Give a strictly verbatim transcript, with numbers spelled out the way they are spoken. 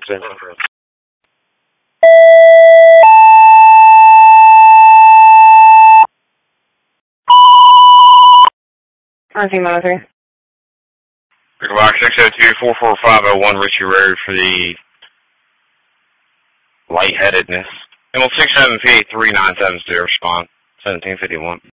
ten. nineteen ninety-three. Pick box six oh two, four four five oh one Ritchie Road for the lightheadedness. M L six seven P eight three nine seven to respond. seventeen fifty-one.